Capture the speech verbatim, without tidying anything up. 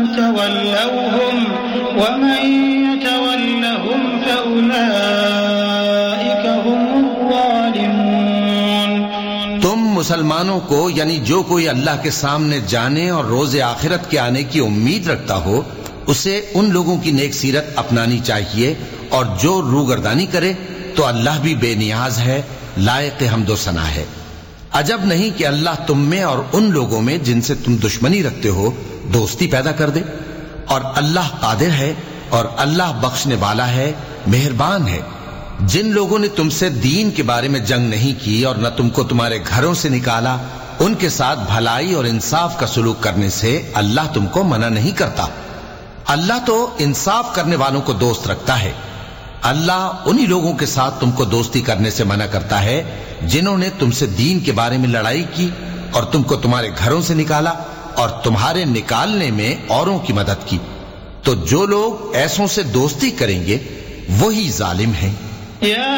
تولوهم ومن يتولهم فأولئك هم الظالمون۔ تم مسلمانوں کو یعنی جو کوئی اللہ کے سامنے جانے اور روز آخرت کے آنے کی امید رکھتا ہو اسے ان لوگوں کی نیک سیرت اپنانی چاہیے، اور جو روگردانی کرے تو اللہ بھی بے نیاز ہے، لائق حمد و ثنا ہے۔ عجب نہیں کہ اللہ تم میں اور ان لوگوں میں جن سے تم دشمنی رکھتے ہو دوستی پیدا کر دے، اور اللہ قادر ہے اور اللہ بخشنے والا ہے، مہربان ہے۔ جن لوگوں نے تم سے دین کے بارے میں جنگ نہیں کی اور نہ تم کو تمہارے گھروں سے نکالا، ان کے ساتھ بھلائی اور انصاف کا سلوک کرنے سے اللہ تم کو منع نہیں کرتا۔ اللہ تو انصاف کرنے والوں کو دوست رکھتا ہے۔ اللہ انہی لوگوں کے ساتھ تم کو دوستی کرنے سے منع کرتا ہے جنہوں نے تم سے دین کے بارے میں لڑائی کی اور تم کو تمہارے گھروں سے نکالا اور تمہارے نکالنے میں اوروں کی مدد کی۔ تو جو لوگ ایسوں سے دوستی کریں گے وہی ظالم ہیں۔